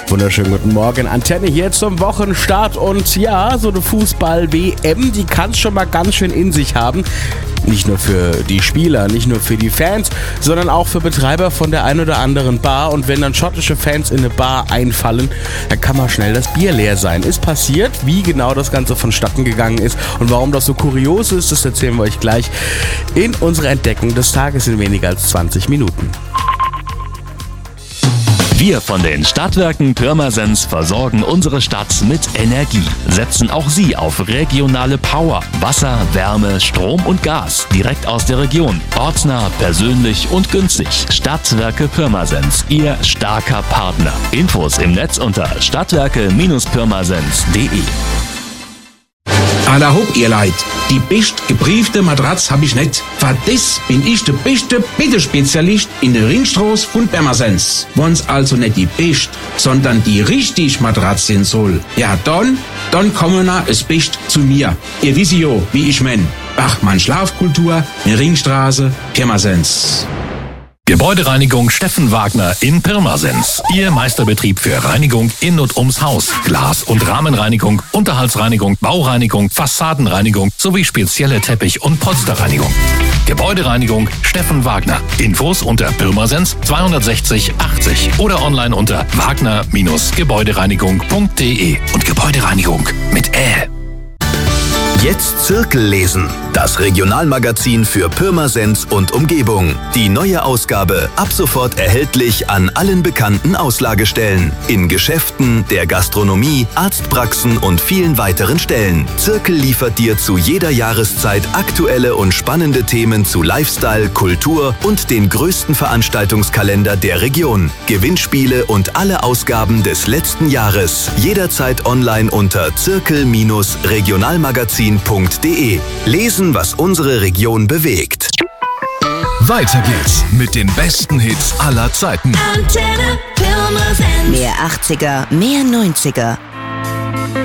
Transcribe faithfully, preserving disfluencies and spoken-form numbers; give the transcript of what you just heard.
Wunderschönen guten Morgen. Antenne hier zum Wochenstart und ja, so eine Fußball-W M, die kann es schon mal ganz schön in sich haben. Nicht nur für die Spieler, nicht nur für die Fans, sondern auch für Betreiber von der ein oder anderen Bar. Und wenn dann schottische Fans in eine Bar einfallen, dann kann mal schnell das Bier leer sein. Ist passiert, wie genau das Ganze vonstatten gegangen ist und warum das so kurios ist, das erzählen wir euch gleich in unserer Entdeckung des Tages in weniger als zwanzig Minuten. Wir von den Stadtwerken Pirmasens versorgen unsere Stadt mit Energie, setzen auch Sie auf regionale Power, Wasser, Wärme, Strom und Gas direkt aus der Region. Ortsnah, persönlich und günstig. Stadtwerke Pirmasens, Ihr starker Partner. Infos im Netz unter stadtwerke Bindestrich pirmasens punkt de. Alla hopp, ihr Leid. Die best gebriefte Matratz hab ich nicht. Für das bin ich der beste Bittespezialist in der Ringstraße von Pirmasens. Wenn's also nicht die best, sondern die richtig Matratz sein soll, ja dann, dann kommen na es best zu mir. Ihr wisst ja, wie ich mein. Bachmann Schlafkultur, in Ringstraße, Pirmasens. Gebäudereinigung Steffen Wagner in Pirmasens. Ihr Meisterbetrieb für Reinigung in und ums Haus. Glas- und Rahmenreinigung, Unterhaltsreinigung, Baureinigung, Fassadenreinigung sowie spezielle Teppich- und Polsterreinigung. Gebäudereinigung Steffen Wagner. Infos unter Pirmasens zweihundertsechzig achtzig oder online unter wagner Bindestrich gebäudereinigung punkt de und Gebäudereinigung mit Ä. Jetzt Zirkel lesen. Das Regionalmagazin für Pirmasens und Umgebung. Die neue Ausgabe ab sofort erhältlich an allen bekannten Auslagestellen. In Geschäften, der Gastronomie, Arztpraxen und vielen weiteren Stellen. Zirkel liefert dir zu jeder Jahreszeit aktuelle und spannende Themen zu Lifestyle, Kultur und den größten Veranstaltungskalender der Region. Gewinnspiele und alle Ausgaben des letzten Jahres. Jederzeit online unter zirkel Bindestrich regionalmagazin punkt de. Lesen, was unsere Region bewegt. Weiter geht's mit den besten Hits aller Zeiten. Antenne Pirmasens. Mehr achtziger, mehr neunziger.